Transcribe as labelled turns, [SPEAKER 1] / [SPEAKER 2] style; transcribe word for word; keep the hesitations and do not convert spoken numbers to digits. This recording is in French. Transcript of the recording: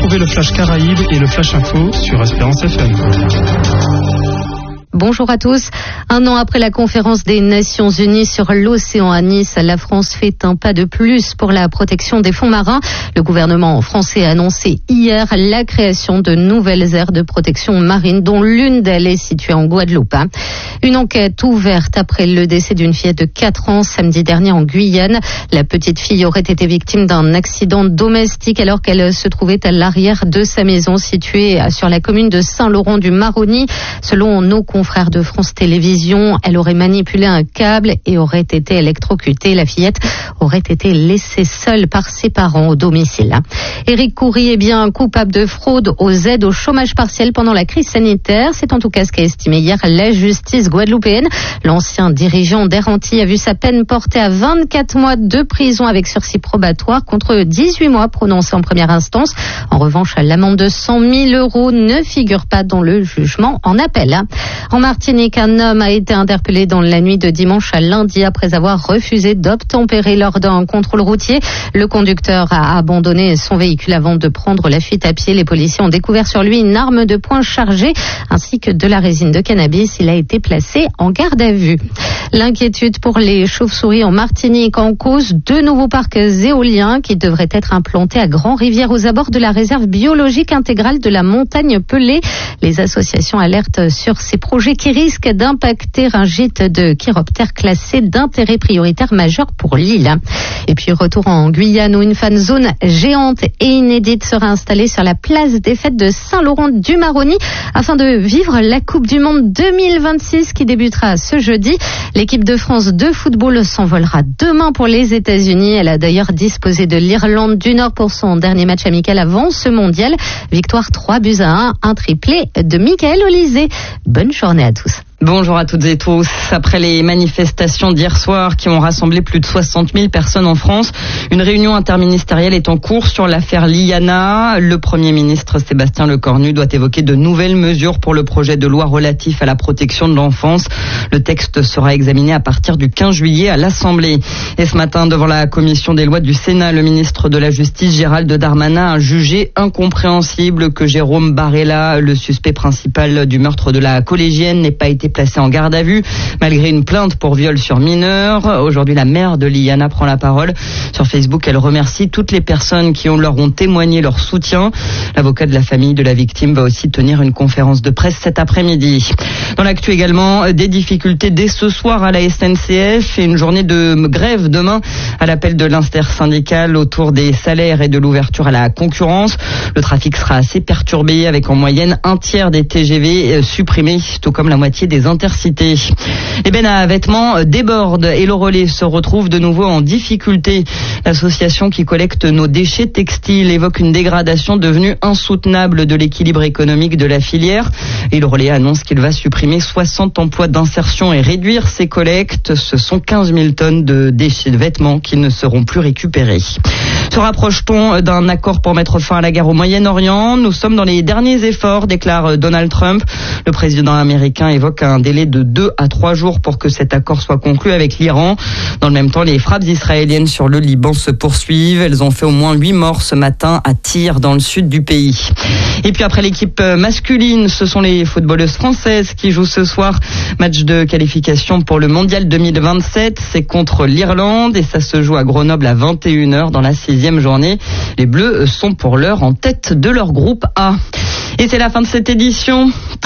[SPEAKER 1] Retrouvez le Flash Caraïbes et le Flash Info sur Espérance F M.
[SPEAKER 2] Bonjour à tous. Un an après la conférence des Nations Unies sur l'océan à Nice, la France fait un pas de plus pour la protection des fonds marins. Le gouvernement français a annoncé hier la création de nouvelles aires de protection marine, dont l'une d'elles est située en Guadeloupe. Une enquête ouverte après le décès d'une fillette de quatre ans samedi dernier en Guyane. La petite fille aurait été victime d'un accident domestique alors qu'elle se trouvait à l'arrière de sa maison située sur la commune de Saint-Laurent-du-Maroni. Selon nos confrères de France Télévisions, elle aurait manipulé un câble et aurait été électrocutée. La fillette aurait été laissée seule par ses parents au domicile. Éric Coury est bien coupable de fraude aux aides au chômage partiel pendant la crise sanitaire. C'est en tout cas ce qu'a estimé hier la justice guadeloupéenne. L'ancien dirigeant d'Air Antilles a vu sa peine portée à vingt-quatre mois de prison avec sursis probatoire contre dix-huit mois prononcés en première instance. En revanche, l'amende de cent mille euros ne figure pas dans le jugement en appel. En Martinique, un homme a été interpellé dans la nuit de dimanche à lundi après avoir refusé d'obtempérer lors d'un contrôle routier. Le conducteur a abandonné son véhicule avant de prendre la fuite à pied. Les policiers ont découvert sur lui une arme de poing chargée ainsi que de la résine de cannabis. Il a été placé en garde à vue. L'inquiétude pour les chauves-souris en Martinique en cause deux nouveaux parcs éoliens qui devraient être implantés à Grand-Rivière aux abords de la réserve biologique intégrale de la montagne Pelée. Les associations alertent sur ces projets qui risquent d'impacter un gîte de chiroptères classé d'intérêt prioritaire majeur pour l'île. Et puis retour en Guyane où une fan zone géante et inédite sera installée sur la place des fêtes de Saint-Laurent-du-Maroni afin de vivre la Coupe du Monde deux mille vingt-six qui débutera ce jeudi. L'équipe de France de football s'envolera demain pour les États-Unis. Elle a d'ailleurs disposé de l'Irlande du Nord pour son dernier match amical avant ce mondial. Victoire trois buts à un, un triplé de Michael Olysée. Bonne journée à tous.
[SPEAKER 3] Bonjour à toutes et tous. Après les manifestations d'hier soir qui ont rassemblé plus de soixante mille personnes en France, une réunion interministérielle est en cours sur l'affaire Liana. Le Premier ministre Sébastien Lecornu doit évoquer de nouvelles mesures pour le projet de loi relatif à la protection de l'enfance. Le texte sera examiné à partir du quinze juillet à l'Assemblée. Et ce matin, devant la commission des lois du Sénat, le ministre de la Justice Gérald Darmanin a jugé incompréhensible que Jérôme Barella, le suspect principal du meurtre de la collégienne, n'ait pas été placé en garde à vue malgré une plainte pour viol sur mineur. Aujourd'hui, la mère de Liana prend la parole. Sur Facebook, elle remercie toutes les personnes qui ont, leur ont témoigné leur soutien. L'avocat de la famille de la victime va aussi tenir une conférence de presse cet après-midi. Dans l'actu également, des difficultés dès ce soir à la S N C F et une journée de grève demain à l'appel de l'intersyndicale autour des salaires et de l'ouverture à la concurrence. Le trafic sera assez perturbé avec en moyenne un tiers des T G V supprimés, tout comme la moitié des intercités. Les bennes à vêtements débordent et le relais se retrouve de nouveau en difficulté. L'association qui collecte nos déchets textiles évoque une dégradation devenue insoutenable de l'équilibre économique de la filière. Et le relais annonce qu'il va supprimer soixante emplois d'insertion et réduire ses collectes. Ce sont quinze mille tonnes de déchets de vêtements qui ne seront plus récupérés. Se rapproche-t-on d'un accord pour mettre fin à la guerre au Moyen-Orient? Nous sommes dans les derniers efforts, déclare Donald Trump. Le président américain évoque un délai de deux à trois jours pour que cet accord soit conclu avec l'Iran. Dans le même temps, les frappes israéliennes sur le Liban se poursuivent. Elles ont fait au moins huit morts ce matin à Tyr, dans le sud du pays. Et puis après l'équipe masculine, ce sont les footballeuses françaises qui jouent ce soir. Match de qualification pour le mondial deux mille vingt-sept. C'est contre l'Irlande et ça se joue à Grenoble à vingt et une heures dans la sixième journée. Les Bleus sont pour l'heure en tête de leur groupe A. Et c'est la fin de cette édition.